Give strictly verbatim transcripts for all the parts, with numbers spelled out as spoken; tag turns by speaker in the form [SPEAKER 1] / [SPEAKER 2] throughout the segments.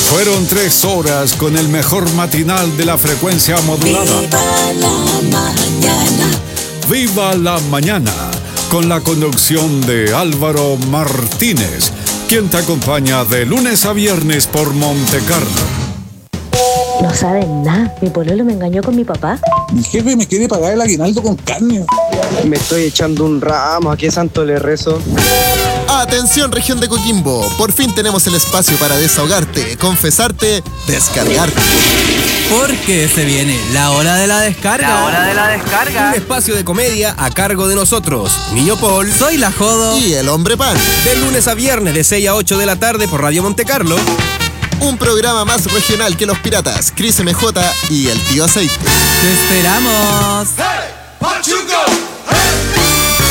[SPEAKER 1] Fueron tres horas con el mejor matinal de la frecuencia modulada.
[SPEAKER 2] ¡Viva la mañana!
[SPEAKER 1] ¡Viva la mañana! Con la conducción de Álvaro Martínez, quien te acompaña de lunes a viernes por Montecarlo.
[SPEAKER 3] No saben nada. Mi pololo me engañó con mi papá.
[SPEAKER 4] Mi jefe me quiere pagar el aguinaldo con carne.
[SPEAKER 5] Me estoy echando un ramo. ¿A qué santo le rezo?
[SPEAKER 6] Atención, región de Coquimbo. Por fin tenemos el espacio para desahogarte, confesarte, descargarte.
[SPEAKER 7] Porque se viene la hora de la descarga.
[SPEAKER 8] La hora de la descarga.
[SPEAKER 7] Un espacio de comedia a cargo de nosotros. Niño Paul, soy la Jodo
[SPEAKER 6] y el Hombre Pan.
[SPEAKER 7] De lunes a viernes de seis a ocho de la tarde por Radio Montecarlo.
[SPEAKER 6] Un programa más regional que los piratas, Chris M J y el Tío Aceite.
[SPEAKER 7] ¡Te esperamos!
[SPEAKER 9] Hey, won't you go? Hey.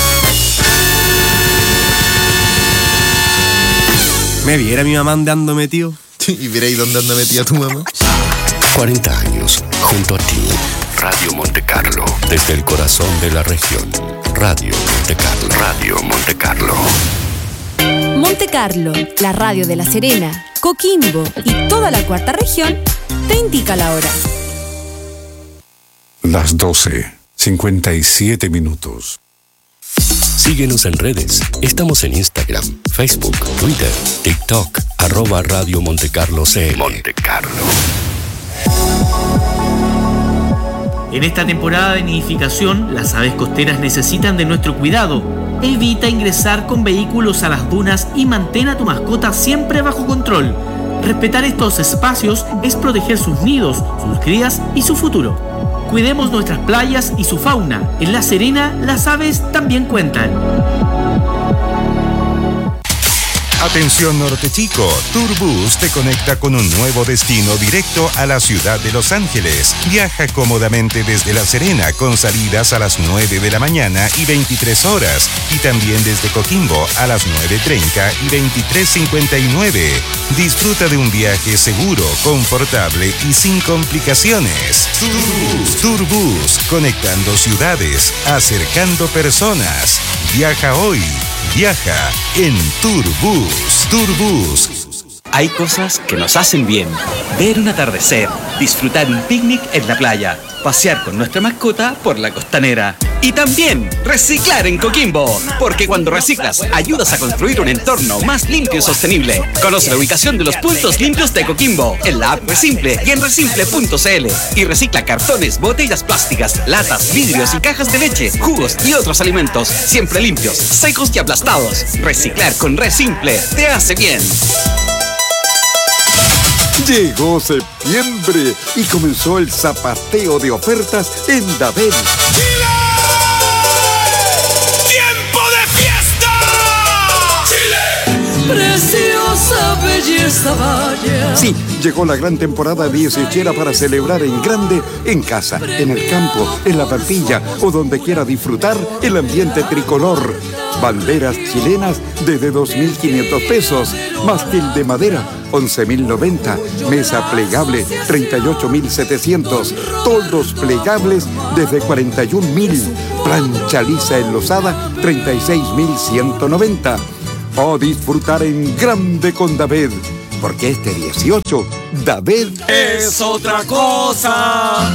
[SPEAKER 7] ¿Me viera mi mamá andando metido?
[SPEAKER 6] ¿Y veréis dónde anda metida tu mamá?
[SPEAKER 10] cuarenta años, junto a ti. Radio Montecarlo, desde el corazón de la región. Radio Montecarlo. Radio Montecarlo.
[SPEAKER 11] Montecarlo, la radio de La Serena, Coquimbo y toda la cuarta región, te indica la hora.
[SPEAKER 1] Las doce, cincuenta y siete minutos.
[SPEAKER 10] Síguenos en redes. Estamos en Instagram, Facebook, Twitter, TikTok, arroba Radio Montecarlo C. Montecarlo.
[SPEAKER 12] En esta temporada de nidificación, las aves costeras necesitan de nuestro cuidado. Evita ingresar con vehículos a las dunas y mantén a tu mascota siempre bajo control. Respetar estos espacios es proteger sus nidos, sus crías y su futuro. Cuidemos nuestras playas y su fauna. En La Serena, las aves también cuentan.
[SPEAKER 13] Atención Norte Chico, Tourbus te conecta con un nuevo destino directo a la ciudad de Los Ángeles. Viaja cómodamente desde La Serena con salidas a las nueve de la mañana y veintitrés horas y también desde Coquimbo a las nueve treinta y veintitrés cincuenta y nueve. Disfruta de un viaje seguro, confortable y sin complicaciones. Tourbus, Tourbus, conectando ciudades, acercando personas. Viaja hoy. Viaja en Tourbus. Tourbus.
[SPEAKER 14] Hay cosas que nos hacen bien. Ver un atardecer, disfrutar un picnic en la playa, pasear con nuestra mascota por la costanera. Y también reciclar en Coquimbo, porque cuando reciclas ayudas a construir un entorno más limpio y sostenible. Conoce la ubicación de los puntos limpios de Coquimbo en la app Resimple y en resimple punto c l. Y recicla cartones, botellas plásticas, latas, vidrios y cajas de leche, jugos y otros alimentos, siempre limpios, secos y aplastados. Reciclar con Resimple te hace bien.
[SPEAKER 15] Llegó septiembre y comenzó el zapateo de ofertas en Davel.
[SPEAKER 9] ¡Chile! ¡Tiempo de fiesta! ¡Chile!
[SPEAKER 2] Preciosa belleza vaya.
[SPEAKER 15] Sí, llegó la gran temporada dieciochera para celebrar en grande, en casa, en el campo, en la parrilla o donde quiera disfrutar el ambiente tricolor. Banderas chilenas desde dos mil quinientos pesos, mástil de madera once mil noventa, mesa plegable treinta y ocho mil setecientos, toldos plegables desde cuarenta y un mil, plancha lisa enlosada treinta y seis mil ciento noventa. O disfrutar en grande con David, porque este dieciocho, David
[SPEAKER 9] es otra cosa.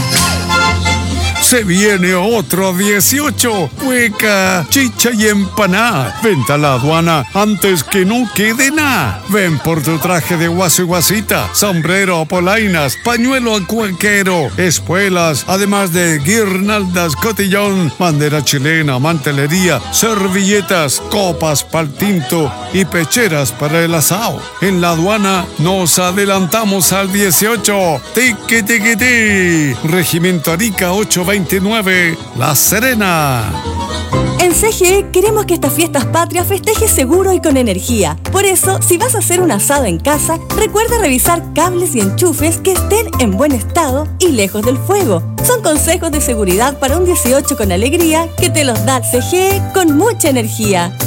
[SPEAKER 1] Se viene otro dieciocho. Cueca, chicha y empaná. Venta a la aduana antes que no quede nada. Ven por tu traje de guaso y guasita, sombrero, polainas, pañuelo cuequero, espuelas, además de guirnaldas, cotillón, bandera chilena, mantelería, servilletas, copas pa'l tinto y pecheras para el asado. En la aduana nos adelantamos al dieciocho. Tiqui tiqui ti. Regimiento Arica ocho veintinueve, La Serena.
[SPEAKER 11] En C G E queremos que estas fiestas patrias festejes seguro y con energía. Por eso, si vas a hacer un asado en casa, recuerda revisar cables y enchufes que estén en buen estado y lejos del fuego. Son consejos de seguridad para un dieciocho con alegría que te los da C G E con mucha energía.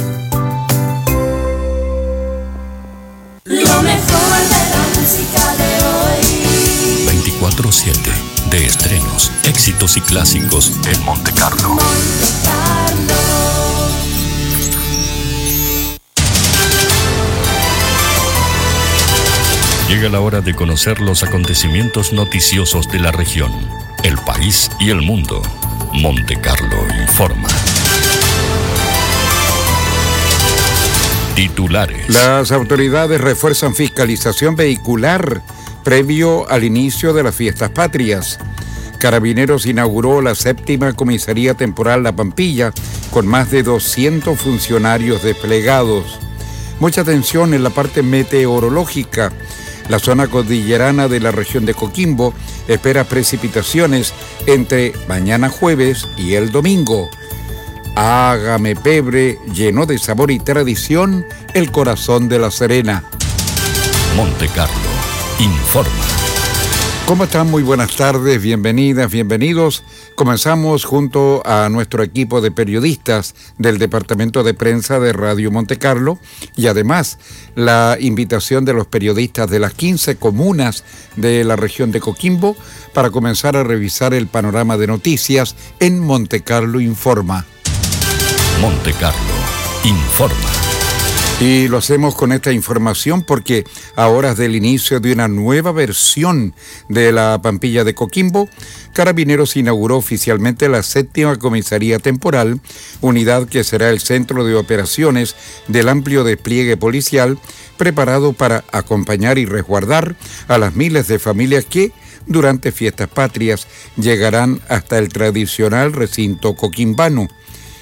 [SPEAKER 2] Lo mejor de la música de hoy.
[SPEAKER 10] veinticuatro siete de estrenos, éxitos y clásicos en Montecarlo. Llega la hora de conocer los acontecimientos noticiosos de la región, el país y el mundo. Monte Carlo informa. Titulares.
[SPEAKER 15] Las autoridades refuerzan fiscalización vehicular previo al inicio de las fiestas patrias. Carabineros inauguró la séptima comisaría temporal La Pampilla con más de doscientos funcionarios desplegados. Mucha atención en la parte meteorológica. La zona cordillerana de la región de Coquimbo espera precipitaciones entre mañana jueves y el domingo. Hágame pebre, lleno de sabor y tradición, el corazón de La Serena.
[SPEAKER 10] Monte Carlo informa.
[SPEAKER 15] ¿Cómo están? Muy buenas tardes, bienvenidas, bienvenidos. Comenzamos junto a nuestro equipo de periodistas del Departamento de Prensa de Radio Monte Carlo y además la invitación de los periodistas de las quince comunas de la región de Coquimbo para comenzar a revisar el panorama de noticias en Monte Carlo Informa.
[SPEAKER 10] Monte Carlo informa.
[SPEAKER 15] Y lo hacemos con esta información porque a horas del inicio de una nueva versión de la Pampilla de Coquimbo, Carabineros inauguró oficialmente la séptima comisaría temporal, unidad que será el centro de operaciones del amplio despliegue policial preparado para acompañar y resguardar a las miles de familias que durante fiestas patrias llegarán hasta el tradicional recinto coquimbano.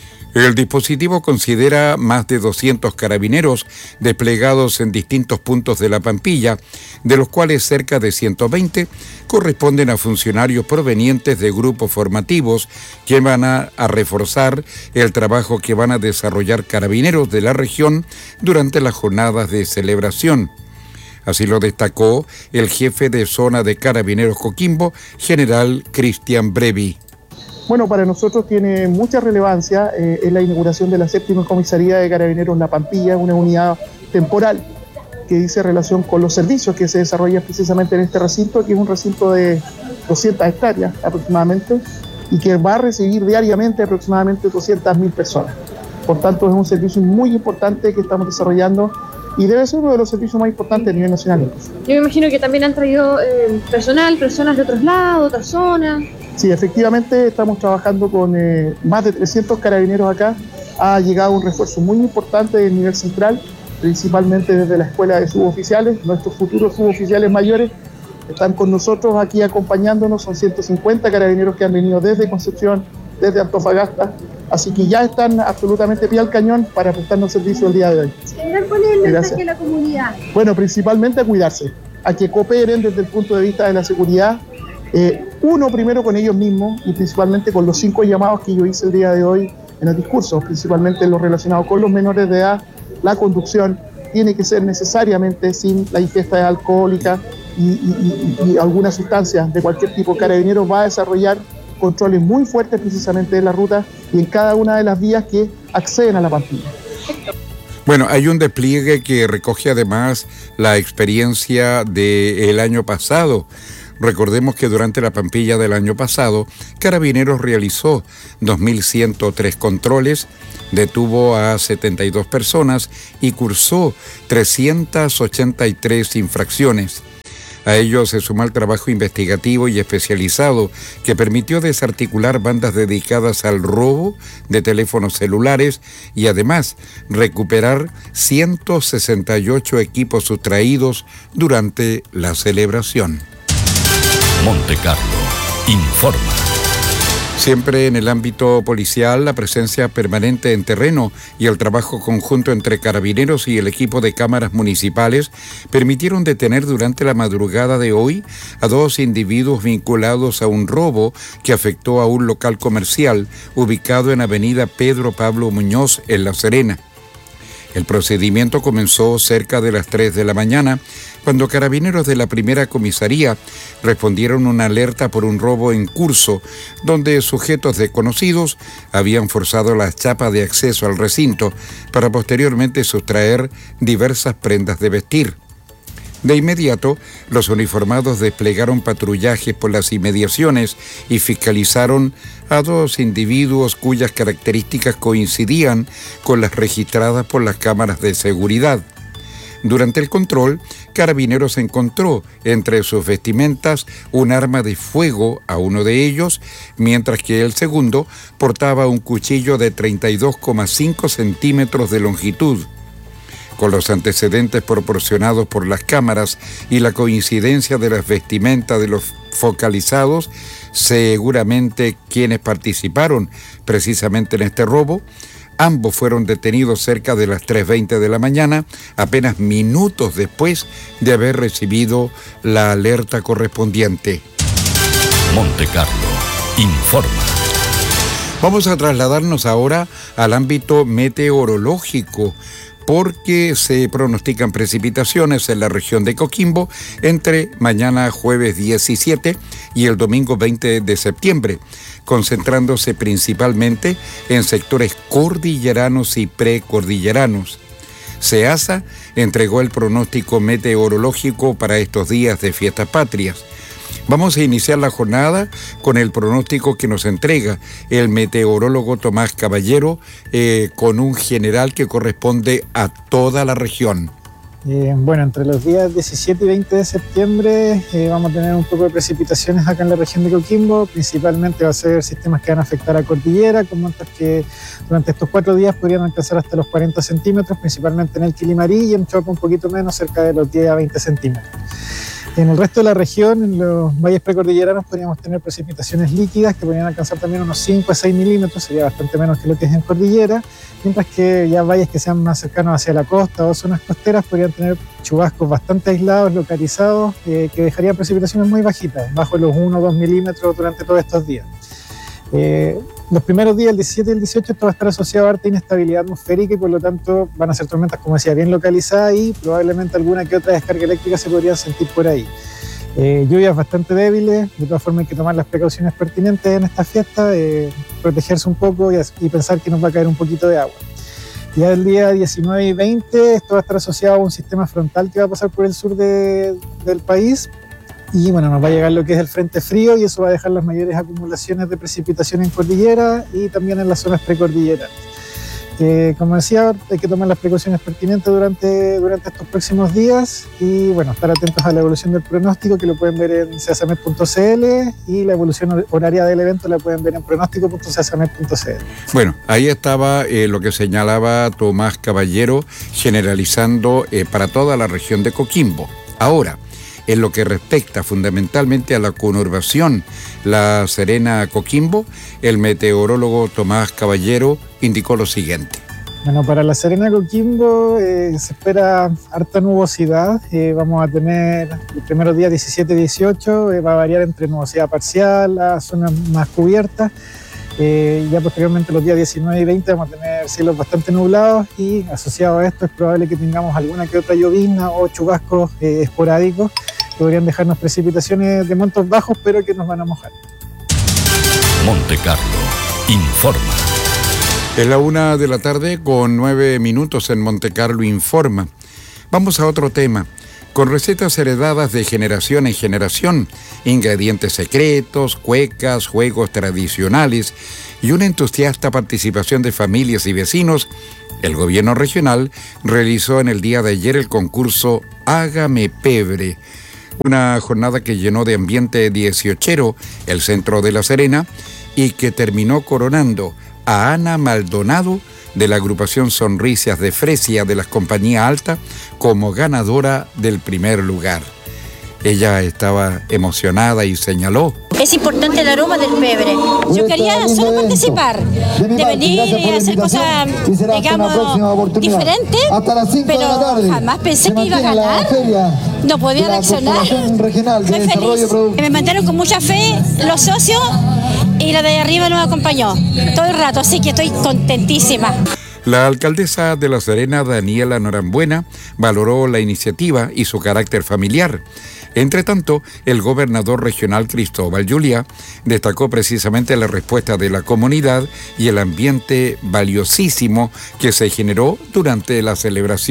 [SPEAKER 15] El dispositivo considera más de doscientos carabineros desplegados en distintos puntos de la Pampilla, de los cuales cerca de ciento veinte corresponden a funcionarios provenientes de grupos formativos que van a, a reforzar el trabajo que van a desarrollar carabineros de la región durante las jornadas de celebración. Así lo destacó el jefe de zona de Carabineros Coquimbo, general Cristian Brevi.
[SPEAKER 8] Bueno, para nosotros tiene mucha relevancia eh, en la inauguración de la séptima comisaría de Carabineros La Pampilla, una unidad temporal que dice relación con los servicios que se desarrollan precisamente en este recinto, que es un recinto de doscientas hectáreas aproximadamente y que va a recibir diariamente aproximadamente doscientas mil personas. Por tanto, es un servicio muy importante que estamos desarrollando y debe ser uno de los servicios más importantes a nivel nacional.
[SPEAKER 16] Yo me imagino que también han traído eh, personal, personas de otros lados, otras zonas.
[SPEAKER 8] Sí, efectivamente estamos trabajando con eh, más de trescientos carabineros acá. Ha llegado un refuerzo muy importante del nivel central, principalmente desde la escuela de suboficiales. Nuestros futuros suboficiales mayores están con nosotros aquí acompañándonos. Son ciento cincuenta carabineros que han venido desde Concepción, desde Antofagasta. Así que ya están absolutamente pie al cañón para prestarnos servicio el día de hoy.
[SPEAKER 16] ¿Cuál es el mensaje de la comunidad?
[SPEAKER 8] Bueno, principalmente a cuidarse, a que cooperen desde el punto de vista de la seguridad. Eh, uno, primero con ellos mismos y principalmente con los cinco llamados que yo hice el día de hoy en el discurso, principalmente los relacionados con los menores de edad. La conducción tiene que ser necesariamente sin la ingesta alcohólica y, y, y, y alguna sustancia de cualquier tipo. Carabineros va a desarrollar controles muy fuertes precisamente en la ruta y en cada una de las vías que acceden a la Pampilla.
[SPEAKER 15] Bueno, hay un despliegue que recoge además la experiencia del año pasado. Recordemos que durante la Pampilla del año pasado, Carabineros realizó dos mil ciento tres controles, detuvo a setenta y dos personas y cursó trescientas ochenta y tres infracciones. A ello se sumó el trabajo investigativo y especializado que permitió desarticular bandas dedicadas al robo de teléfonos celulares y además recuperar ciento sesenta y ocho equipos sustraídos durante la celebración.
[SPEAKER 10] Monte Carlo informa.
[SPEAKER 15] Siempre en el ámbito policial, la presencia permanente en terreno y el trabajo conjunto entre carabineros y el equipo de cámaras municipales permitieron detener durante la madrugada de hoy a dos individuos vinculados a un robo que afectó a un local comercial ubicado en Avenida Pedro Pablo Muñoz en La Serena. El procedimiento comenzó cerca de las tres de la mañana, cuando carabineros de la primera comisaría respondieron una alerta por un robo en curso, donde sujetos desconocidos habían forzado las chapas de acceso al recinto para posteriormente sustraer diversas prendas de vestir. De inmediato, los uniformados desplegaron patrullajes por las inmediaciones y fiscalizaron a dos individuos cuyas características coincidían con las registradas por las cámaras de seguridad. Durante el control, Carabineros encontró entre sus vestimentas un arma de fuego a uno de ellos, mientras que el segundo portaba un cuchillo de treinta y dos coma cinco centímetros de longitud. Con los antecedentes proporcionados por las cámaras y la coincidencia de las vestimentas de los focalizados, seguramente quienes participaron precisamente en este robo, ambos fueron detenidos cerca de las tres veinte de la mañana, apenas minutos después de haber recibido la alerta correspondiente.
[SPEAKER 10] Monte Carlo informa.
[SPEAKER 15] Vamos a trasladarnos ahora al ámbito meteorológico, porque se pronostican precipitaciones en la región de Coquimbo entre mañana jueves diecisiete y el domingo veinte de septiembre, concentrándose principalmente en sectores cordilleranos y precordilleranos. SEASA entregó el pronóstico meteorológico para estos días de fiestas patrias. Vamos a iniciar la jornada con el pronóstico que nos entrega el meteorólogo Tomás Caballero, eh, con un general que corresponde a toda la región.
[SPEAKER 17] Eh, bueno, entre los días diecisiete y veinte de septiembre eh, vamos a tener un poco de precipitaciones acá en la región de Coquimbo. Principalmente va a ser sistemas que van a afectar a cordillera, con montas que durante estos cuatro días podrían alcanzar hasta los cuarenta centímetros, principalmente en el Quilimarí, y en Choapa un poquito menos, cerca de los diez a veinte centímetros. En el resto de la región, en los valles precordilleranos, podríamos tener precipitaciones líquidas que podrían alcanzar también unos cinco a seis milímetros, sería bastante menos que lo que es en cordillera, mientras que ya valles que sean más cercanos hacia la costa o zonas costeras podrían tener chubascos bastante aislados, localizados, eh, que dejarían precipitaciones muy bajitas, bajo los uno o dos milímetros durante todos estos días. Eh, los primeros días, el diecisiete y el dieciocho, esto va a estar asociado a harta inestabilidad atmosférica y por lo tanto van a ser tormentas, como decía, bien localizadas, y probablemente alguna que otra descarga eléctrica se podrían sentir por ahí. Eh, lluvias bastante débiles, de todas formas hay que tomar las precauciones pertinentes en esta fiesta, eh, protegerse un poco y, y pensar que nos va a caer un poquito de agua. Ya el día diecinueve y veinte esto va a estar asociado a un sistema frontal que va a pasar por el sur de, del país. Y bueno, nos va a llegar lo que es el frente frío y eso va a dejar las mayores acumulaciones de precipitación en cordillera y también en las zonas precordilleras. Eh, como decía, hay que tomar las precauciones pertinentes durante, durante estos próximos días y bueno, estar atentos a la evolución del pronóstico, que lo pueden ver en ceasamet punto c l, y la evolución horaria del evento la pueden ver en pronóstico punto ceasamet punto c l.
[SPEAKER 15] Bueno, ahí estaba eh, lo que señalaba Tomás Caballero, generalizando eh, para toda la región de Coquimbo. Ahora, en lo que respecta fundamentalmente a la conurbación La Serena-Coquimbo, el meteorólogo Tomás Caballero indicó lo siguiente.
[SPEAKER 17] Bueno, para La Serena-Coquimbo eh, se espera harta nubosidad. Eh, vamos a tener los primeros días diecisiete y dieciocho, eh, va a variar entre nubosidad parcial a zonas más cubiertas. Eh, ya posteriormente los días diecinueve y veinte vamos a tener cielos bastante nublados y asociado a esto es probable que tengamos alguna que otra llovizna o chubascos eh, esporádicos que podrían dejarnos precipitaciones de montos bajos pero que nos van a mojar.
[SPEAKER 10] Monte Carlo informa.
[SPEAKER 15] Es la una de la tarde con nueve minutos en Monte Carlo informa. Vamos a otro tema. Con recetas heredadas de generación en generación, ingredientes secretos, cuecas, juegos tradicionales y una entusiasta participación de familias y vecinos, el gobierno regional realizó en el día de ayer el concurso Hágame Pebre, una jornada que llenó de ambiente dieciochero el centro de La Serena y que terminó coronando a Ana Maldonado, de la agrupación Sonrisas de Fresia de la Compañía Alta, como ganadora del primer lugar. Ella estaba emocionada y señaló:
[SPEAKER 18] es importante el aroma del pebre. Yo quería solo participar, de venir y hacer cosas, digamos, diferentes, pero jamás pensé que iba a ganar. No podía reaccionar. Muy feliz. Me mandaron con mucha fe los socios y la de arriba nos acompañó todo el rato, así que estoy contentísima.
[SPEAKER 15] La alcaldesa de La Serena, Daniela Norambuena, valoró la iniciativa y su carácter familiar. Entre tanto, el gobernador regional Cristóbal Juliá destacó precisamente la respuesta de la comunidad y el ambiente valiosísimo que se generó durante la celebración.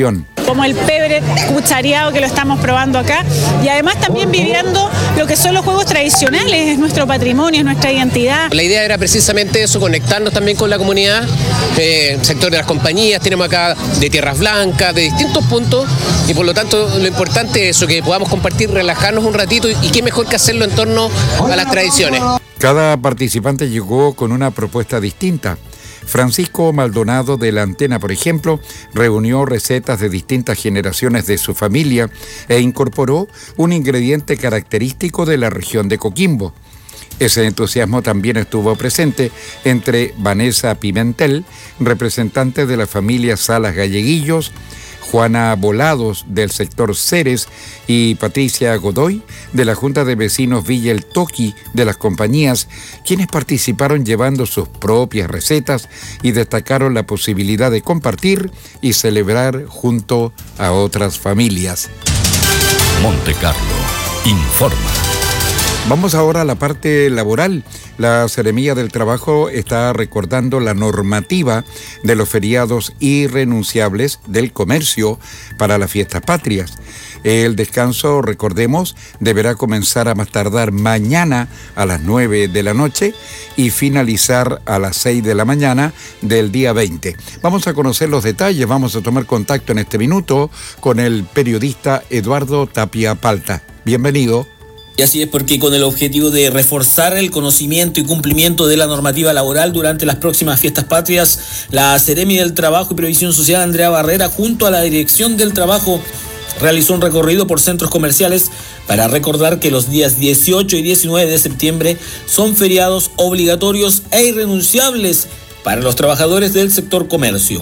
[SPEAKER 19] como el pebre cuchareado que lo estamos probando acá, y además también viviendo lo que son los juegos tradicionales, es nuestro patrimonio, es nuestra identidad.
[SPEAKER 20] La idea era precisamente eso, conectarnos también con la comunidad, eh, sector de las compañías, tenemos acá de Tierras Blancas, de distintos puntos, y por lo tanto lo importante es eso, que podamos compartir, relajarnos un ratito, y, y qué mejor que hacerlo en torno a las tradiciones.
[SPEAKER 15] Cada participante llegó con una propuesta distinta. Francisco Maldonado de La Antena, por ejemplo, reunió recetas de distintas generaciones de su familia e incorporó un ingrediente característico de la región de Coquimbo. Ese entusiasmo también estuvo presente entre Vanessa Pimentel, representante de la familia Salas Galleguillos, Juana Volados del sector Ceres y Patricia Godoy de la Junta de Vecinos Villa El Toqui de las compañías, quienes participaron llevando sus propias recetas y destacaron la posibilidad de compartir y celebrar junto a otras familias.
[SPEAKER 10] Monte Carlo informa.
[SPEAKER 15] Vamos ahora a la parte laboral. La Seremía del Trabajo está recordando la normativa de los feriados irrenunciables del comercio para las fiestas patrias. El descanso, recordemos, deberá comenzar a más tardar mañana a las nueve de la noche y finalizar a las seis de la mañana del día veinte. Vamos a conocer los detalles, vamos a tomar contacto en este minuto con el periodista Eduardo Tapia Palta. Bienvenido.
[SPEAKER 21] Y así es, porque con el objetivo de reforzar el conocimiento y cumplimiento de la normativa laboral durante las próximas fiestas patrias, la Seremi del Trabajo y Previsión Social, Andrea Barrera, junto a la Dirección del Trabajo, realizó un recorrido por centros comerciales para recordar que los días dieciocho y diecinueve de septiembre son feriados obligatorios e irrenunciables para los trabajadores del sector comercio.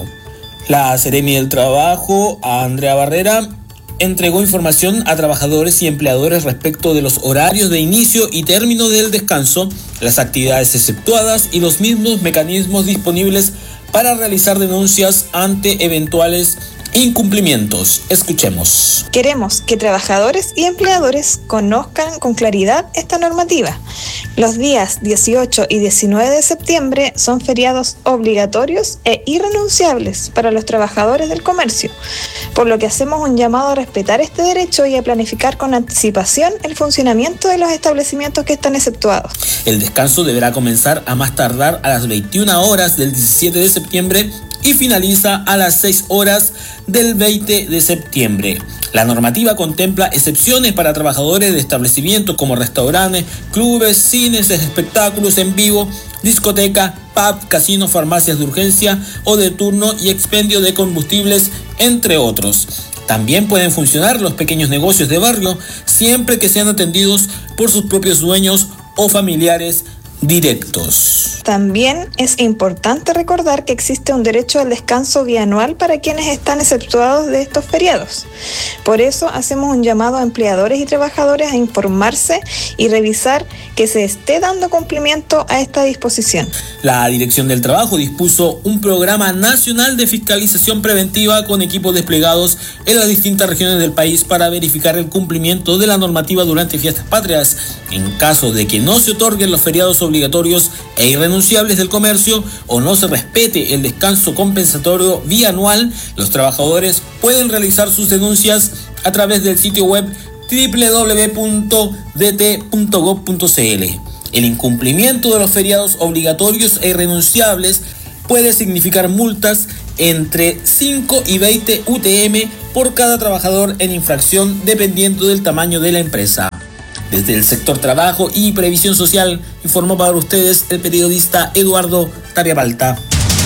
[SPEAKER 21] La Seremi del Trabajo, Andrea Barrera, entregó información a trabajadores y empleadores respecto de los horarios de inicio y término del descanso, las actividades exceptuadas y los mismos mecanismos disponibles para realizar denuncias ante eventuales incumplimientos. Escuchemos.
[SPEAKER 22] Queremos que trabajadores y empleadores conozcan con claridad esta normativa. Los días dieciocho y diecinueve de septiembre son feriados obligatorios e irrenunciables para los trabajadores del comercio, por lo que hacemos un llamado a respetar este derecho y a planificar con anticipación el funcionamiento de los establecimientos que están exceptuados.
[SPEAKER 21] El descanso deberá comenzar a más tardar a las veintiuna horas del diecisiete de septiembre y finaliza a las seis horas del veinte de septiembre. La normativa contempla excepciones para trabajadores de establecimientos como restaurantes, clubes, cines, espectáculos en vivo, discoteca, pub, casinos, farmacias de urgencia o de turno y expendio de combustibles, entre otros. También pueden funcionar los pequeños negocios de barrio siempre que sean atendidos por sus propios dueños o familiares directos.
[SPEAKER 22] También es importante recordar que existe un derecho al descanso bianual para quienes están exceptuados de estos feriados. Por eso hacemos un llamado a empleadores y trabajadores a informarse y revisar que se esté dando cumplimiento a esta disposición.
[SPEAKER 21] La Dirección del Trabajo dispuso un programa nacional de fiscalización preventiva con equipos desplegados en las distintas regiones del país para verificar el cumplimiento de la normativa durante fiestas patrias. En caso de que no se otorguen los feriados obligatorios e irrenunciables del comercio o no se respete el descanso compensatorio bianual, los trabajadores pueden realizar sus denuncias a través del sitio web doble u doble u doble u punto d t punto gob punto c l. El incumplimiento de los feriados obligatorios e irrenunciables puede significar multas entre cinco y veinte U T M por cada trabajador en infracción dependiendo del tamaño de la empresa. Desde el sector Trabajo y Previsión Social, informó para ustedes el periodista Eduardo Tapia Palta.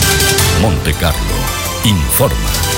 [SPEAKER 10] Monte Carlo informa.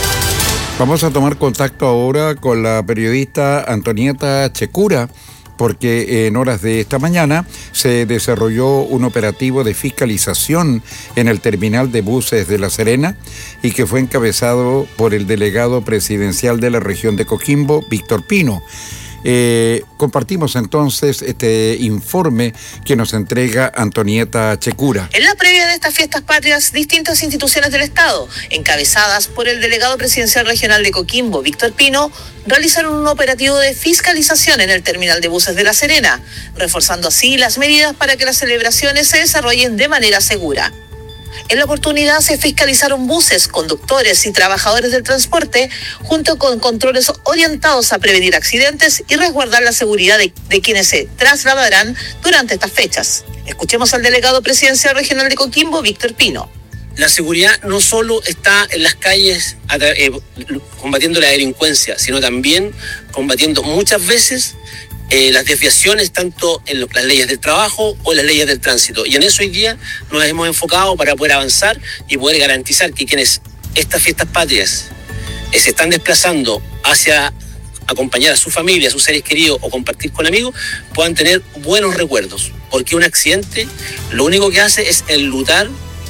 [SPEAKER 15] Vamos a tomar contacto ahora con la periodista Antonieta Checura, porque en horas de esta mañana se desarrolló un operativo de fiscalización en el terminal de buses de La Serena y que fue encabezado por el delegado presidencial de la región de Coquimbo, Víctor Pino. Eh, compartimos entonces este informe que nos entrega Antonieta Checura.
[SPEAKER 23] En la previa de estas fiestas patrias, distintas instituciones del Estado, encabezadas por el delegado presidencial regional de Coquimbo, Víctor Pino, realizaron un operativo de fiscalización en el terminal de buses de La Serena, reforzando así las medidas para que las celebraciones se desarrollen de manera segura. En la oportunidad se fiscalizaron buses, conductores y trabajadores del transporte, junto con controles orientados a prevenir accidentes y resguardar la seguridad de, de quienes se trasladarán durante estas fechas. Escuchemos al delegado presidencial regional de Coquimbo, Víctor Pino.
[SPEAKER 3] La seguridad no solo está en las calles eh, combatiendo la delincuencia, sino también combatiendo muchas veces eh, las desviaciones tanto en lo, las leyes del trabajo o las leyes del tránsito. Y en eso hoy día nos hemos enfocado para poder avanzar y poder garantizar que quienes estas fiestas patrias eh, se están desplazando hacia acompañar a su familia, a sus seres queridos o compartir con amigos, puedan tener buenos recuerdos. Porque un accidente lo único que hace es enlutar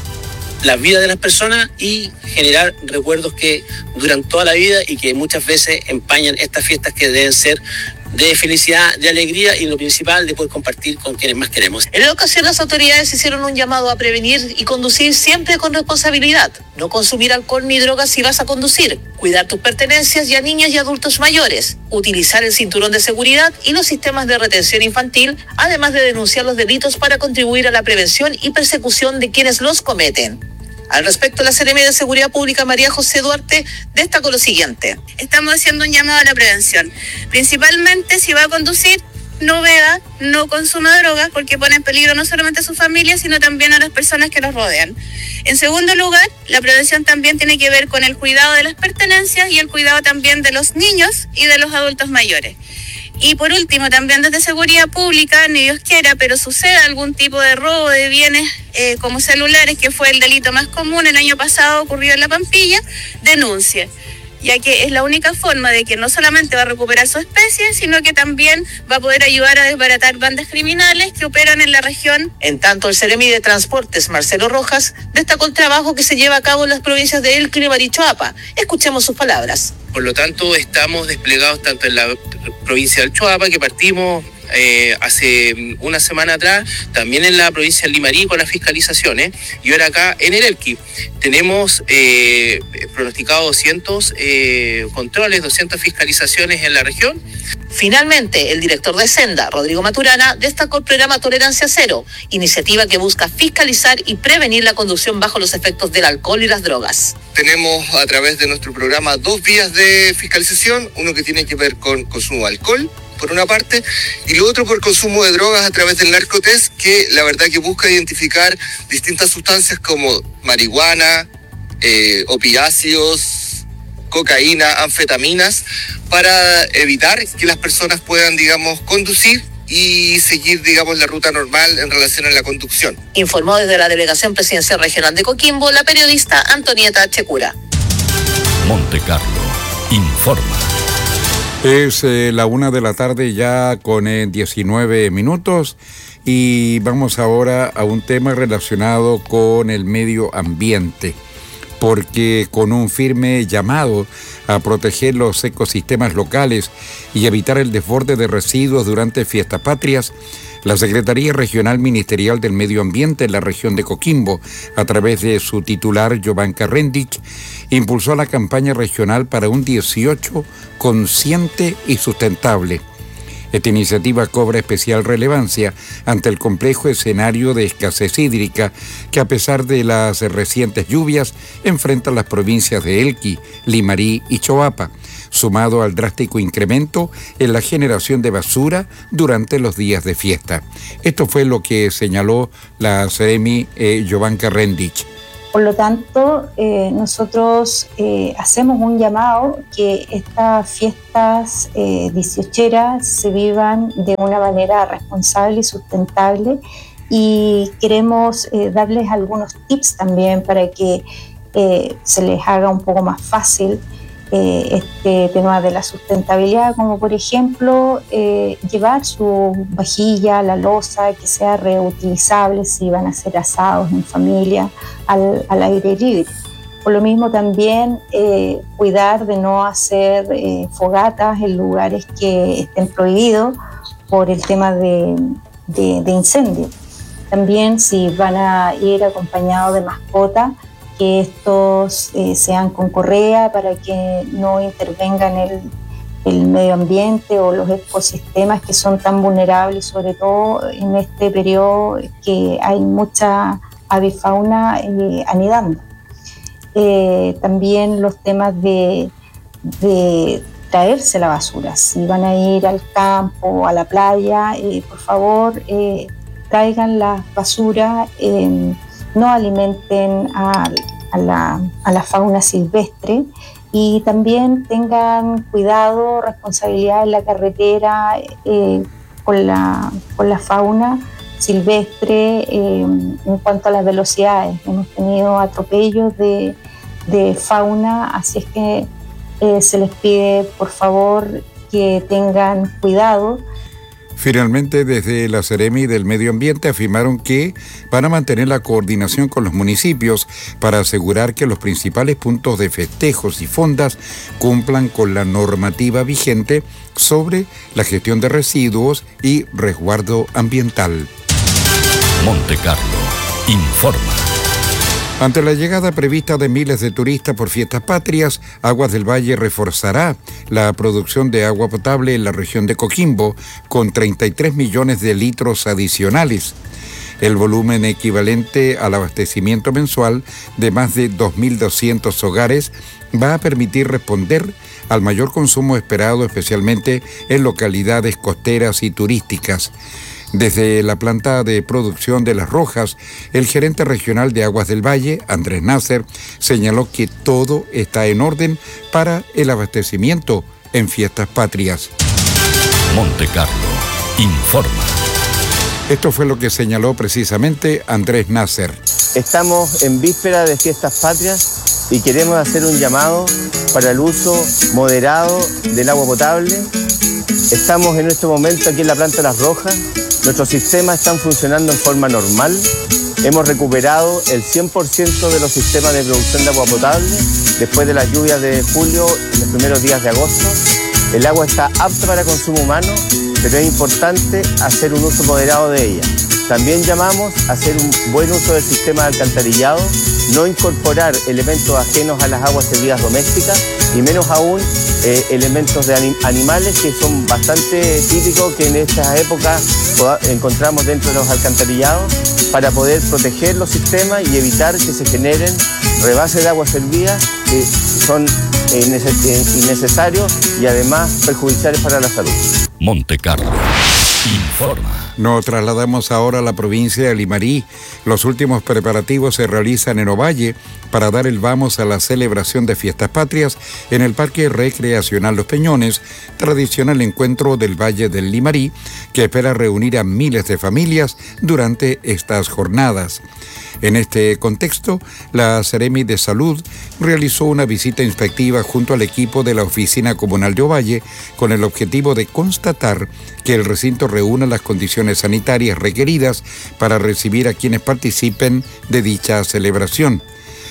[SPEAKER 3] la vida de las personas y generar recuerdos que duran toda la vida y que muchas veces empañan estas fiestas que deben ser de felicidad, de alegría y lo principal de poder compartir con quienes más queremos.
[SPEAKER 23] En la ocasión las autoridades hicieron un llamado a prevenir y conducir siempre con responsabilidad. No consumir alcohol ni drogas si vas a conducir. Cuidar tus pertenencias y a niños y adultos mayores. Utilizar el cinturón de seguridad y los sistemas de retención infantil, además de denunciar los delitos para contribuir a la prevención y persecución de quienes los cometen. Al respecto, la Seremi de Seguridad Pública, María José Duarte, destacó lo siguiente.
[SPEAKER 4] Estamos haciendo un llamado a la prevención. Principalmente, si va a conducir, no beba, no consuma drogas, porque pone en peligro no solamente a su familia, sino también a las personas que los rodean. En segundo lugar, la prevención también tiene que ver con el cuidado de las pertenencias y el cuidado también de los niños y de los adultos mayores. Y por último, también desde Seguridad Pública, ni Dios quiera, pero suceda algún tipo de robo de bienes eh, como celulares, que fue el delito más común el año pasado, ocurrió en La Pampilla, denuncie, ya que es la única forma de que no solamente va a recuperar su especie, sino que también va a poder ayudar a desbaratar bandas criminales que operan en la región.
[SPEAKER 23] En tanto, el Seremi de Transportes, Marcelo Rojas, destacó el trabajo que se lleva a cabo en las provincias de Elqui, Limarí y Choapa. Escuchemos sus palabras.
[SPEAKER 3] Por lo tanto, estamos desplegados tanto en la provincia del Choapa, que partimos eh, hace una semana atrás, también en la provincia del Limarí con las fiscalizaciones, y ahora acá en el Elqui. Tenemos eh, pronosticados doscientos eh, controles, doscientas fiscalizaciones en la región.
[SPEAKER 23] Finalmente, el director de Senda, Rodrigo Maturana, destacó el programa Tolerancia Cero, iniciativa que busca fiscalizar y prevenir la conducción bajo los efectos del alcohol y las drogas.
[SPEAKER 5] Tenemos a través de nuestro programa dos vías de fiscalización, uno que tiene que ver con consumo de alcohol, por una parte, y lo otro por consumo de drogas a través del narcotest, que la verdad que busca identificar distintas sustancias como marihuana, eh, opiáceos, cocaína, anfetaminas, para evitar que las personas puedan, digamos, conducir y seguir, digamos, la ruta normal en relación a la conducción.
[SPEAKER 23] Informó desde la Delegación Presidencial Regional de Coquimbo la periodista Antonieta Checura.
[SPEAKER 10] Monte Carlo informa.
[SPEAKER 24] Es eh, la una de la tarde ya con eh, diecinueve minutos y vamos ahora a un tema relacionado con el medio ambiente, porque con un firme llamado a proteger los ecosistemas locales y evitar el desborde de residuos durante fiestas patrias, la Secretaría Regional Ministerial del Medio Ambiente en la región de Coquimbo, a través de su titular, Jovanka Rendich, impulsó la campaña regional para un dieciocho consciente y sustentable. Esta iniciativa cobra especial relevancia ante el complejo escenario de escasez hídrica que, a pesar de las recientes lluvias, enfrentan las provincias de Elqui, Limarí y Choapa, sumado al drástico incremento en la generación de basura durante los días de fiesta. Esto fue lo que señaló la Seremi eh, Jovanka Rendich.
[SPEAKER 25] Por lo tanto, eh, nosotros eh, hacemos un llamado que estas fiestas eh, dieciocheras se vivan de una manera responsable y sustentable, y queremos eh, darles algunos tips también para que eh, se les haga un poco más fácil eh, este tema de la sustentabilidad, como por ejemplo eh, llevar su vajilla, la loza, que sea reutilizable si van a hacer asados en familia, al, al aire libre. Por lo mismo también eh, cuidar de no hacer eh, fogatas en lugares que estén prohibidos por el tema de, de, de incendio. También si van a ir acompañados de mascotas, que estos eh, sean con correa para que no intervengan el, el medio ambiente o los ecosistemas que son tan vulnerables, sobre todo en este periodo que hay mucha avifauna eh, anidando. Eh, también los temas de, de traerse la basura. Si van a ir al campo, a la playa, eh, por favor, eh, traigan la basura, eh, no alimenten a, a, la, a la fauna silvestre y también tengan cuidado, responsabilidad en la carretera eh, con, la, con la fauna silvestre eh, en cuanto a las velocidades. Hemos tenido atropellos de, de fauna, así es que eh, se les pide por favor que tengan cuidado.
[SPEAKER 24] Finalmente, desde la Seremi del Medio Ambiente afirmaron que van a mantener la coordinación con los municipios para asegurar que los principales puntos de festejos y fondas cumplan con la normativa vigente sobre la gestión de residuos y resguardo ambiental.
[SPEAKER 10] Monte Carlo informa.
[SPEAKER 24] Ante la llegada prevista de miles de turistas por fiestas patrias, Aguas del Valle reforzará la producción de agua potable en la región de Coquimbo con treinta y tres millones de litros adicionales. El volumen equivalente al abastecimiento mensual de más de dos mil doscientos hogares va a permitir responder al mayor consumo esperado, especialmente en localidades costeras y turísticas. Desde la planta de producción de Las Rojas, el gerente regional de Aguas del Valle, Andrés Nasser, señaló que todo está en orden para el abastecimiento en fiestas patrias.
[SPEAKER 10] Monte Carlo informa.
[SPEAKER 24] Esto fue lo que señaló precisamente Andrés Nasser.
[SPEAKER 6] Estamos en víspera de fiestas patrias y queremos hacer un llamado para el uso moderado del agua potable. Estamos en este momento aquí en la planta de Las Rojas. Nuestros sistemas están funcionando en forma normal. Hemos recuperado el cien por ciento de los sistemas de producción de agua potable después de las lluvias de julio y los primeros días de agosto. El agua está apta para consumo humano, pero es importante hacer un uso moderado de ella. También llamamos a hacer un buen uso del sistema de alcantarillado, no incorporar elementos ajenos a las aguas servidas domésticas y menos aún eh, elementos de anim- animales que son bastante típicos que en estas épocas encontramos dentro de los alcantarillados para poder proteger los sistemas y evitar que se generen rebases de agua servida que son eh, neces- innecesarios y además perjudiciales para la salud.
[SPEAKER 10] Monte Carlo informa.
[SPEAKER 24] Nos trasladamos ahora a la provincia de Limarí. Los últimos preparativos se realizan en Ovalle para dar el vamos a la celebración de fiestas patrias en el Parque Recreacional Los Peñones, tradicional encuentro del Valle del Limarí, que espera reunir a miles de familias durante estas jornadas. En este contexto, la Seremi de Salud realizó una visita inspectiva junto al equipo de la Oficina Comunal de Ovalle con el objetivo de constatar que el recinto reúna las condiciones sanitarias requeridas para recibir a quienes participen de dicha celebración.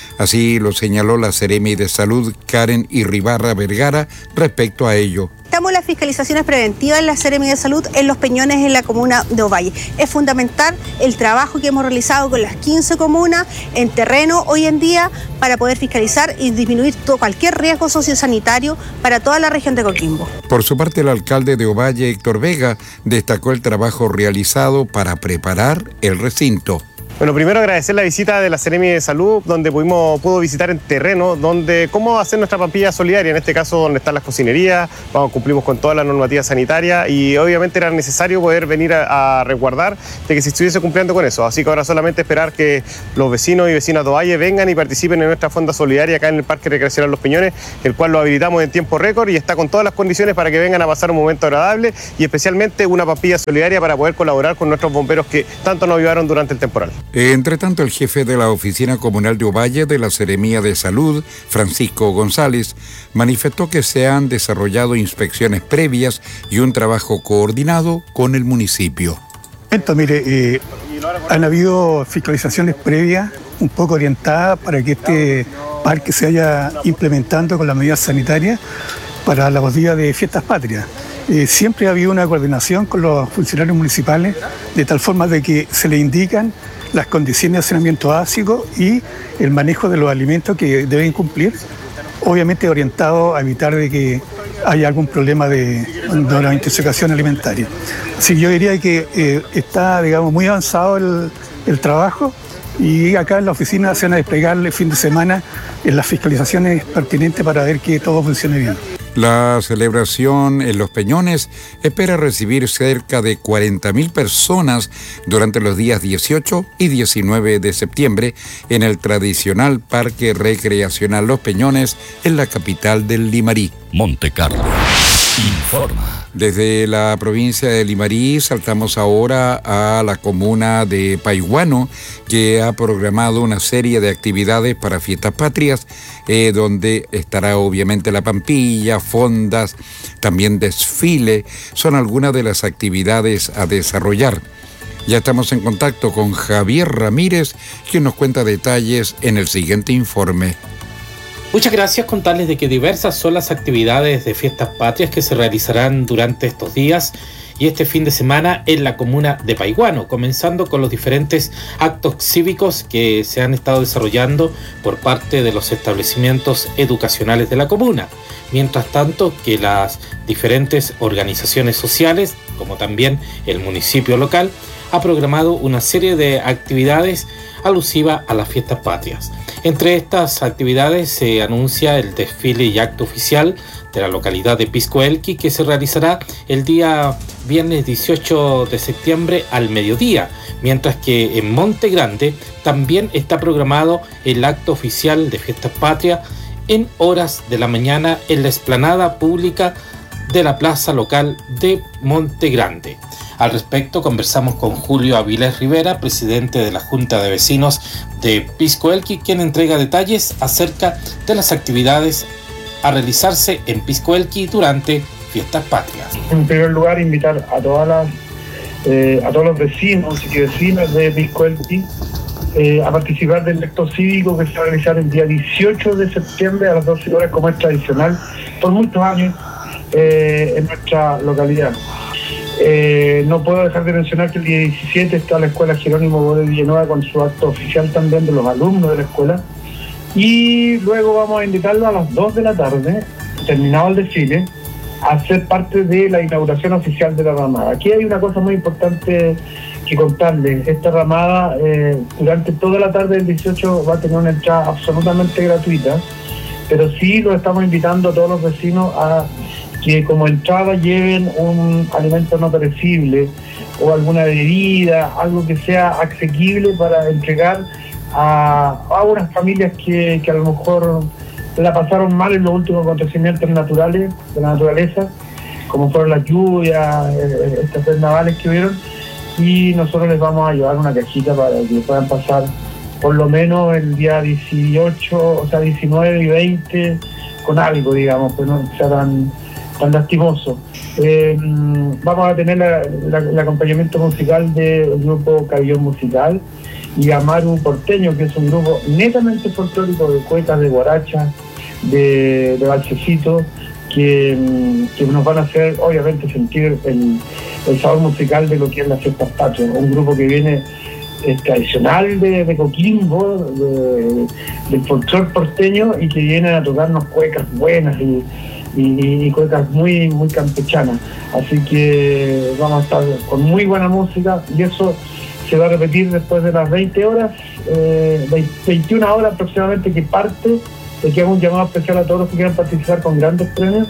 [SPEAKER 24] Así lo señaló la Seremi de Salud, Karen Irribarra Vergara, respecto a ello.
[SPEAKER 7] Estamos en las fiscalizaciones preventivas en la Seremi de Salud en Los Peñones, en la comuna de Ovalle. Es fundamental el trabajo que hemos realizado con las quince comunas en terreno hoy en día para poder fiscalizar y disminuir todo, cualquier riesgo sociosanitario para toda la región de Coquimbo.
[SPEAKER 24] Por su parte, el alcalde de Ovalle, Héctor Vega, destacó el trabajo realizado para preparar el recinto.
[SPEAKER 12] Bueno, primero agradecer la visita de la Seremi de Salud, donde pudimos, pudo visitar en terreno, donde cómo hacer nuestra pampilla solidaria, en este caso donde están las cocinerías, vamos, cumplimos con toda la normativa sanitaria y obviamente era necesario poder venir a, a resguardar de que se estuviese cumpliendo con eso. Así que ahora solamente esperar que los vecinos y vecinas de Ovalle vengan y participen en nuestra fonda solidaria acá en el Parque Recreacional Los Peñones, el cual lo habilitamos en tiempo récord y está con todas las condiciones para que vengan a pasar un momento agradable y especialmente una pampilla solidaria para poder colaborar con nuestros bomberos que tanto nos ayudaron durante el temporal.
[SPEAKER 24] Entre tanto, el jefe de la Oficina Comunal de Ovalle de la Seremía de Salud, Francisco González, manifestó que se han desarrollado inspecciones previas y un trabajo coordinado con el municipio.
[SPEAKER 13] Entonces, mire, eh, han habido fiscalizaciones previas un poco orientadas para que este parque se vaya implementando con las medidas sanitarias para los días de fiestas patrias. Eh, siempre ha habido una coordinación con los funcionarios municipales de tal forma de que se le indican las condiciones de saneamiento básico y el manejo de los alimentos que deben cumplir, obviamente orientado a evitar de que haya algún problema de, de una intoxicación alimentaria. Así que yo diría que eh, está, digamos, muy avanzado el, el trabajo. Y acá en la oficina se van a desplegar el fin de semana en las fiscalizaciones pertinentes para ver que todo funcione bien.
[SPEAKER 24] La celebración en Los Peñones espera recibir cerca de cuarenta mil personas durante los días dieciocho y diecinueve de septiembre en el tradicional Parque Recreacional Los Peñones en la capital del Limarí.
[SPEAKER 10] Monte Carlo informa.
[SPEAKER 24] Desde la provincia de Limarí saltamos ahora a la comuna de Paiguano, que ha programado una serie de actividades para fiestas patrias, eh, donde estará obviamente la pampilla, fondas, también desfile. Son algunas de las actividades a desarrollar. Ya estamos en contacto con Javier Ramírez, quien nos cuenta detalles en el siguiente informe.
[SPEAKER 1] Muchas gracias. Contarles de que diversas son las actividades de fiestas patrias que se realizarán durante estos días y este fin de semana en la comuna de Paiguano, comenzando con los diferentes actos cívicos que se han estado desarrollando por parte de los establecimientos educacionales de la comuna. Mientras tanto, que las diferentes organizaciones sociales, como también el municipio local, ha programado una serie de actividades alusivas a las fiestas patrias. Entre estas actividades se anuncia el desfile y acto oficial de la localidad de Pisco Elqui, que se realizará el día viernes dieciocho de septiembre al mediodía, mientras que en Monte Grande también está programado el acto oficial de fiestas patrias en horas de la mañana en la explanada pública de la plaza local de Monte Grande. Al respecto conversamos con Julio Avilés Rivera, presidente de la Junta de Vecinos de Pisco Elqui, quien entrega detalles acerca de las actividades a realizarse en Pisco Elqui durante fiestas patrias.
[SPEAKER 2] En primer lugar, invitar a todas las eh, a todos los vecinos y vecinas de Pisco Elqui eh, a participar del acto cívico que se va a realizar el día dieciocho de septiembre a las doce horas, como es tradicional por muchos años eh, en nuestra localidad. Eh, no puedo dejar de mencionar que el día diecisiete está la Escuela Jerónimo Bode Villanueva con su acto oficial también de los alumnos de la escuela. Y luego vamos a invitarlo a las dos de la tarde, terminado el desfile, a ser parte de la inauguración oficial de la ramada. Aquí hay una cosa muy importante que contarles. Esta ramada eh, durante toda la tarde del dieciocho va a tener una entrada absolutamente gratuita, pero sí lo estamos invitando a todos los vecinos a que como entrada lleven un alimento no perecible o alguna bebida, algo que sea asequible para entregar a, a unas familias que, que a lo mejor la pasaron mal en los últimos acontecimientos naturales de la naturaleza, como fueron las lluvias, eh, estas vendavales que hubieron, y nosotros les vamos a llevar una cajita para que puedan pasar por lo menos el día dieciocho, o sea diecinueve y veinte con algo, digamos, que no sea tan tan lastimoso. Eh, vamos a tener la, la, el acompañamiento musical del grupo Cabillón Musical y Amaru Porteño, que es un grupo netamente folclórico de cuecas, de guaracha, de, de balsecito, que, que nos van a hacer obviamente sentir el, el sabor musical de lo que es las fiestas patrias. Un grupo que viene es tradicional de, de Coquimbo, de, del folclore porteño, y que vienen a tocarnos cuecas buenas y Y, y cuecas muy muy campechanas, así que vamos a estar con muy buena música y eso se va a repetir después de las veinte horas, eh, veintiuna horas aproximadamente, que parte de que hago un llamado especial a todos los que quieran participar con grandes premios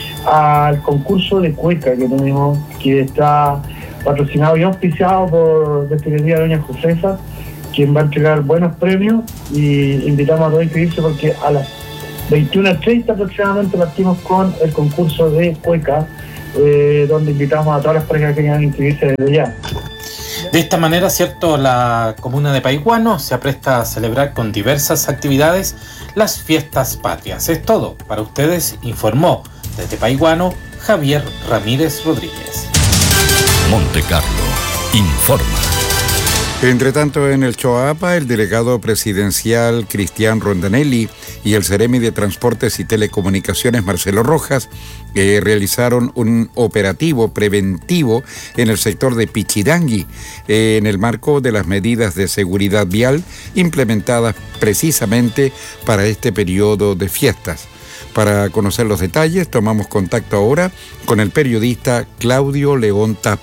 [SPEAKER 2] al concurso de cueca que tenemos, que está patrocinado y auspiciado por Destilería Doña Josefa, quien va a entregar buenos premios, y invitamos a todos a inscribirse porque a las veintiuna treinta aproximadamente partimos con el concurso de cueca, eh, donde invitamos a todas las parejas que quieran inscribirse desde ya.
[SPEAKER 1] De esta manera, cierto, la comuna de Paiguano se apresta a celebrar con diversas actividades las fiestas patrias. Es todo. Para ustedes informó desde Paiguano Javier Ramírez Rodríguez.
[SPEAKER 10] Monte Carlo informa.
[SPEAKER 24] Entre tanto, en el Choapa, el delegado presidencial Cristian Rondanelli y el Seremi de Transportes y Telecomunicaciones Marcelo Rojas eh, realizaron un operativo preventivo en el sector de Pichidangui, eh, en el marco de las medidas de seguridad vial implementadas precisamente para este periodo de fiestas. Para conocer los detalles, tomamos contacto ahora con el periodista Claudio León Tapia.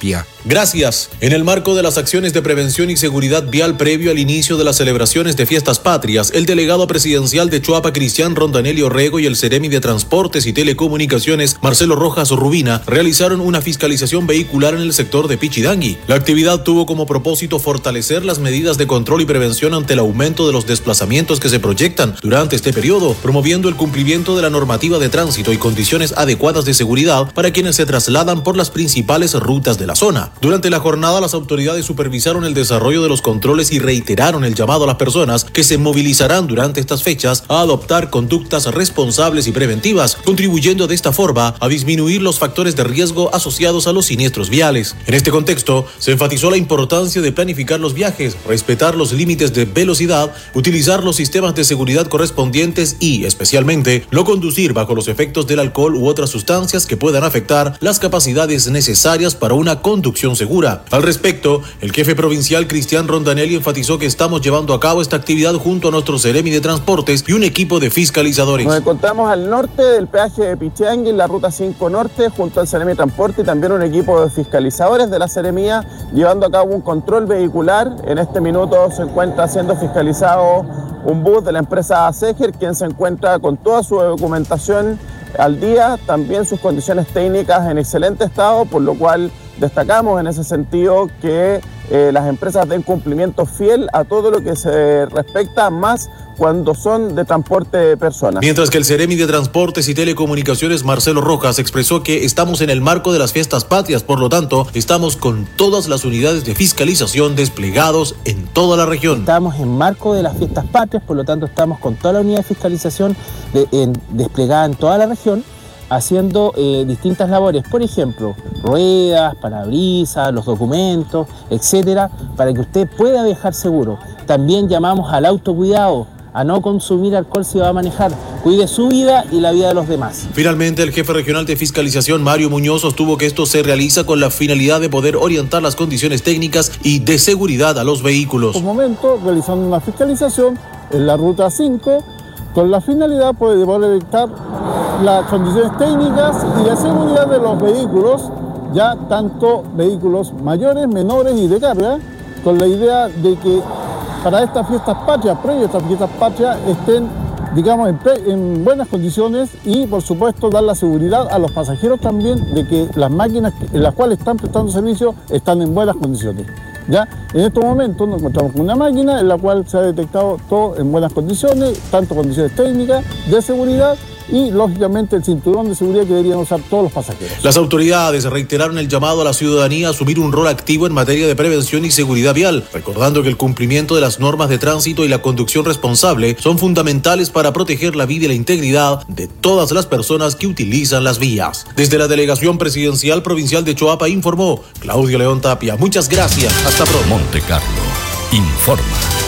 [SPEAKER 8] Gracias. En el marco de las acciones de prevención y seguridad vial previo al inicio de las celebraciones de fiestas patrias, el delegado presidencial de Choapa, Cristian Rondanelli Orrego, y el Seremi de Transportes y Telecomunicaciones, Marcelo Rojas Rubina, realizaron una fiscalización vehicular en el sector de Pichidangui. La actividad tuvo como propósito fortalecer las medidas de control y prevención ante el aumento de los desplazamientos que se proyectan durante este periodo, promoviendo el cumplimiento de la normativa de tránsito y condiciones adecuadas de seguridad para quienes se trasladan por las principales rutas de la zona. Durante la jornada, las autoridades supervisaron el desarrollo de los controles y reiteraron el llamado a las personas que se movilizarán durante estas fechas a adoptar conductas responsables y preventivas, contribuyendo de esta forma a disminuir los factores de riesgo asociados a los siniestros viales. En este contexto, se enfatizó la importancia de planificar los viajes, respetar los límites de velocidad, utilizar los sistemas de seguridad correspondientes y, especialmente, no conducir bajo los efectos del alcohol u otras sustancias que puedan afectar las capacidades necesarias para una conducción segura. Al respecto, el jefe provincial Cristian Rondanelli enfatizó que estamos llevando a cabo esta actividad junto a nuestro Seremi de Transportes y un equipo de fiscalizadores.
[SPEAKER 9] Nos encontramos al norte del peaje de Pichidangui, en la ruta cinco norte, junto al Seremi de Transporte y también un equipo de fiscalizadores de la Seremía, llevando a cabo un control vehicular. En este minuto se encuentra siendo fiscalizado un bus de la empresa Seger, quien se encuentra con toda su documentación al día, también sus condiciones técnicas en excelente estado, por lo cual destacamos en ese sentido que eh, las empresas den cumplimiento fiel a todo lo que se respecta, más cuando son de transporte de personas.
[SPEAKER 8] Mientras que el Seremi de Transportes y Telecomunicaciones, Marcelo Rojas, expresó que estamos en el marco de las fiestas patrias, por lo tanto, estamos con todas las unidades de fiscalización desplegados en toda la región.
[SPEAKER 11] Estamos en marco de las fiestas patrias, por lo tanto, estamos con toda la unidad de fiscalización de, en, desplegada en toda la región, haciendo eh, distintas labores, por ejemplo, ruedas, parabrisas, los documentos, etcétera, para que usted pueda viajar seguro. También llamamos al autocuidado, a no consumir alcohol si va a manejar. Cuide su vida y la vida de los demás.
[SPEAKER 8] Finalmente, el jefe regional de fiscalización, Mario Muñoz, sostuvo que esto se realiza con la finalidad de poder orientar las condiciones técnicas y de seguridad a los vehículos.
[SPEAKER 14] Por momento, realizando una fiscalización en la ruta cinco, con la finalidad de poder evitar las condiciones técnicas y de seguridad de los vehículos, ya tanto vehículos mayores, menores y de carga, con la idea de que para estas fiestas patrias, previo a estas fiestas patrias, estén, digamos, en, pre, en buenas condiciones y, por supuesto, dar la seguridad a los pasajeros también de que las máquinas en las cuales están prestando servicio están en buenas condiciones. ¿Ya? En estos momentos nos encontramos con una máquina en la cual se ha detectado todo en buenas condiciones, tanto condiciones técnicas, de seguridad y, lógicamente, el cinturón de seguridad que deberían usar todos los pasajeros.
[SPEAKER 8] Las autoridades reiteraron el llamado a la ciudadanía a asumir un rol activo en materia de prevención y seguridad vial, recordando que el cumplimiento de las normas de tránsito y la conducción responsable son fundamentales para proteger la vida y la integridad de todas las personas que utilizan las vías. Desde la Delegación Presidencial Provincial de Choapa informó Claudio León Tapia. Muchas gracias. Hasta pronto.
[SPEAKER 10] Monte Carlo informa.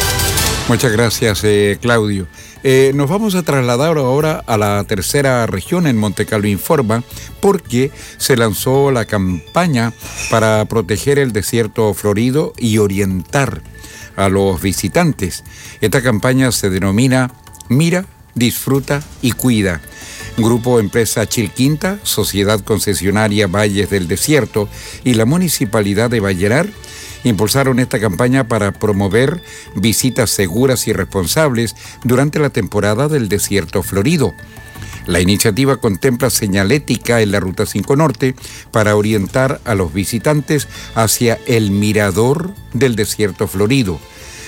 [SPEAKER 24] Muchas gracias, eh, Claudio. Eh, nos vamos a trasladar ahora a la tercera región en Monte Carlo Informa, porque se lanzó la campaña para proteger el desierto florido y orientar a los visitantes. Esta campaña se denomina Mira, Disfruta y Cuida. Grupo Empresa Chilquinta, Sociedad Concesionaria Valles del Desierto y la Municipalidad de Vallenar impulsaron esta campaña para promover visitas seguras y responsables durante la temporada del desierto florido. La iniciativa contempla señalética en la Ruta cinco Norte para orientar a los visitantes hacia el mirador del desierto florido.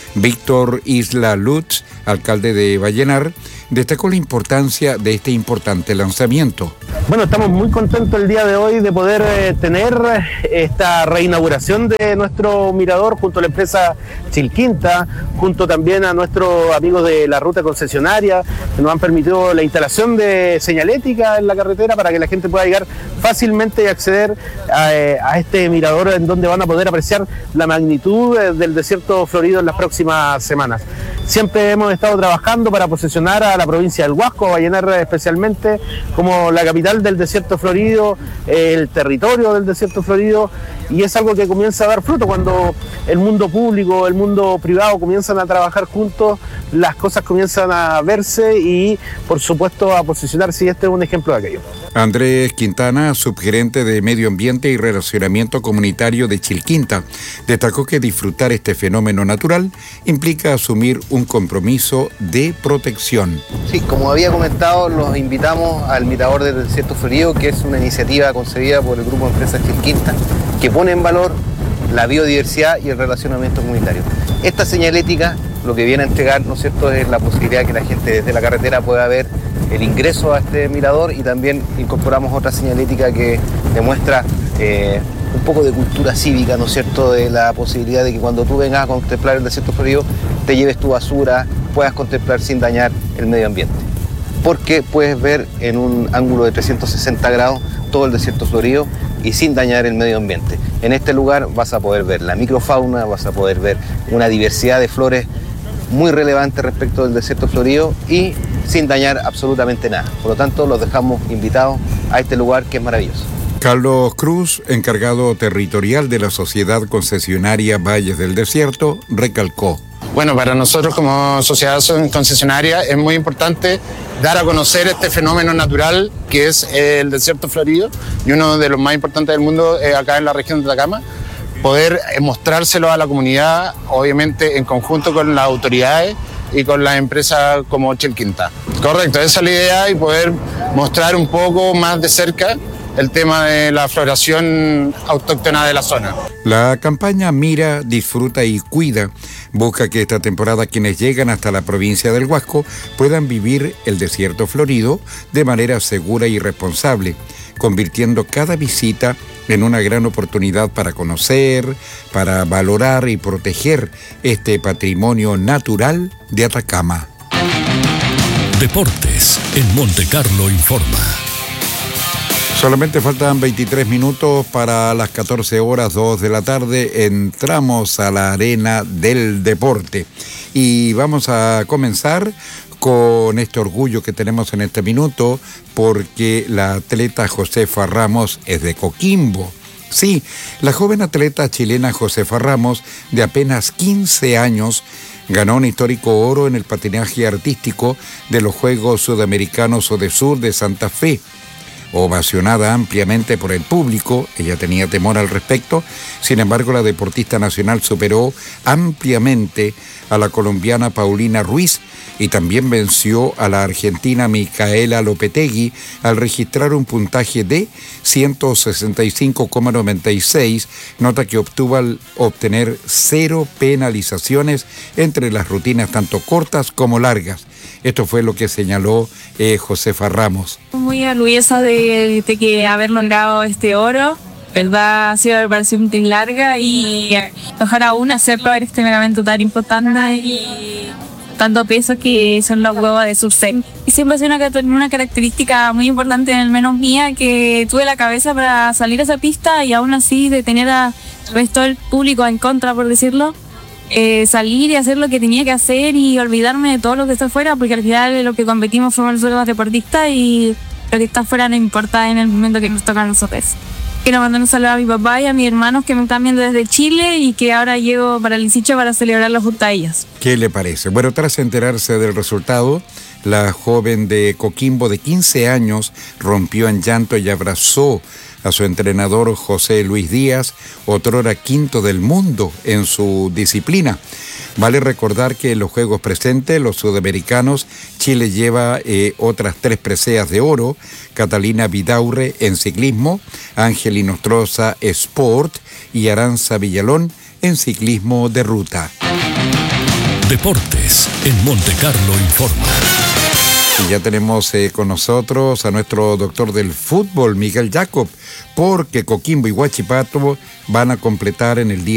[SPEAKER 24] Víctor Isla Lutz, alcalde de Vallenar, destacó la importancia de este importante lanzamiento.
[SPEAKER 16] Bueno, estamos muy contentos el día de hoy de poder eh, tener esta reinauguración de nuestro mirador junto a la empresa Chilquinta, junto también a nuestros amigos de la ruta concesionaria, que nos han permitido la instalación de señalética en la carretera para que la gente pueda llegar fácilmente y acceder a, eh, a este mirador, en donde van a poder apreciar la magnitud eh, del desierto florido en las próximas semanas. siempre hemos estado trabajando para posicionar a la provincia del Huasco, a Vallenar especialmente, como la capital del desierto florido, el territorio del desierto florido, y es algo que comienza a dar fruto cuando el mundo público, el mundo privado comienzan a trabajar juntos, las cosas comienzan a verse y por supuesto a posicionarse, y este es un ejemplo de aquello.
[SPEAKER 24] Andrés Quintana, subgerente de Medio Ambiente y Relacionamiento Comunitario de Chilquinta, destacó que disfrutar este fenómeno natural implica asumir un compromiso de protección.
[SPEAKER 17] Sí, como había comentado, los invitamos al Mirador del Desierto Florido, que es una iniciativa concebida por el Grupo de Empresas Chilquinta, que pone en valor la biodiversidad y el relacionamiento comunitario. Esta señalética lo que viene a entregar, ¿no es cierto?, es la posibilidad que la gente desde la carretera pueda ver el ingreso a este mirador, y también incorporamos otra señalética que demuestra eh, un poco de cultura cívica, ¿no es cierto?, de la posibilidad de que cuando tú vengas a contemplar el desierto florido te lleves tu basura, puedas contemplar sin dañar el medio ambiente. Porque puedes ver en un ángulo de trescientos sesenta grados todo el desierto florido y sin dañar el medio ambiente. En este lugar vas a poder ver la microfauna, vas a poder ver una diversidad de flores muy relevante respecto del desierto florido y sin dañar absolutamente nada. Por lo tanto, los dejamos invitados a este lugar que es maravilloso.
[SPEAKER 24] Carlos Cruz, encargado territorial de la Sociedad Concesionaria Valles del Desierto, recalcó.
[SPEAKER 18] Bueno, para nosotros como sociedad concesionaria es muy importante dar a conocer este fenómeno natural que es el desierto florido, y uno de los más importantes del mundo eh, acá en la región de Atacama. Poder mostrárselo a la comunidad, obviamente en conjunto con las autoridades y con las empresas como Chilquinta. Correcto, esa es la idea, y poder mostrar un poco más de cerca el tema de la floración autóctona de la zona.
[SPEAKER 24] La campaña Mira, Disfruta y Cuida busca que esta temporada quienes llegan hasta la provincia del Huasco puedan vivir el desierto florido de manera segura y responsable, convirtiendo cada visita en una gran oportunidad para conocer, para valorar y proteger este patrimonio natural de Atacama.
[SPEAKER 10] Deportes en Monte Carlo informa.
[SPEAKER 24] Solamente faltan veintitrés minutos para las catorce horas, dos de la tarde. Entramos a la arena del deporte y vamos a comenzar con este orgullo que tenemos en este minuto, porque la atleta Josefa Ramos es de Coquimbo. Sí, la joven atleta chilena Josefa Ramos, de apenas quince años, ganó un histórico oro en el patinaje artístico de los Juegos Sudamericanos Odesur de Santa Fe. Ovacionada ampliamente por el público, ella tenía temor al respecto, sin embargo la deportista nacional superó ampliamente a la colombiana Paulina Ruiz y también venció a la argentina Micaela Lopetegui al registrar un puntaje de ciento sesenta y cinco coma noventa y seis, nota que obtuvo al obtener cero penalizaciones entre las rutinas tanto cortas como largas. Esto fue lo que señaló eh, Josefa Ramos.
[SPEAKER 19] Muy orgullosa de, de que haber logrado este oro. Verdad, ha sido una preparación muy larga y mejor aún hacerlo en este evento tan importante y tanto peso que son los huevos de Sursen. Y siempre ha sido una, una característica muy importante, al menos mía, que tuve la cabeza para salir a esa pista y aún así de tener a todo el público en contra, por decirlo. Eh, salir y hacer lo que tenía que hacer y olvidarme de todo lo que está afuera, porque al final lo que competimos fuimos nosotros los deportistas y lo que está afuera no importa en el momento que nos toca a nosotros. Quiero mandar un saludo a mi papá y a mis hermanos que me están viendo desde Chile y que ahora llego para el dieciocho para celebrarlo junto a ellos.
[SPEAKER 24] ¿Qué le parece? Bueno, tras enterarse del resultado, la joven de Coquimbo de quince años rompió en llanto y abrazó a su entrenador José Luis Díaz, otrora quinto del mundo en su disciplina. Vale recordar que en los Juegos presentes, los sudamericanos, Chile lleva eh, otras tres preseas de oro: Catalina Vidaurre en ciclismo, Ángel Inostroza Sport y Aranza Villalón en ciclismo de ruta.
[SPEAKER 10] Deportes en Monte Carlo informa.
[SPEAKER 24] Y ya tenemos eh, con nosotros a nuestro doctor del fútbol, Miguel Jacob, porque Coquimbo y Huachipato van a completar en el día